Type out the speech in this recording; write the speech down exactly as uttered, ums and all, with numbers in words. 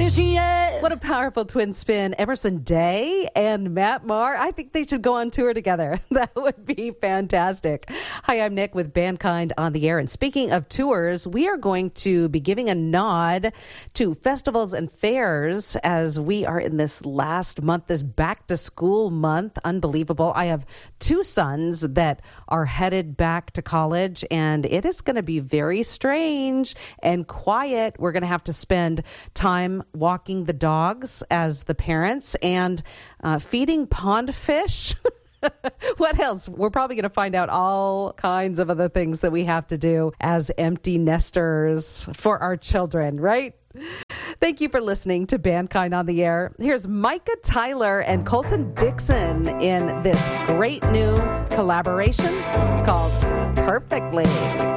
initiate. What a powerful twin spin. Emerson Day and Matt Maher. I think they should go on tour together. That would be fantastic. Hi, I'm Nick with Bandkind on the Air. And speaking of tours, we are going to be giving a nod to festivals and fairs as we are in this last month, this back to school month. Unbelievable. I have two sons that are headed back to college, and it is going to be very strange and quiet. We're going to have to spend time walking the dogs as the parents and uh, feeding pond fish. What else? We're probably going to find out all kinds of other things that we have to do as empty nesters for our children, right? Thank you for listening to Bandkind on the Air. Here's Micah Tyler and Colton Dixon in this great new collaboration called Perfectly.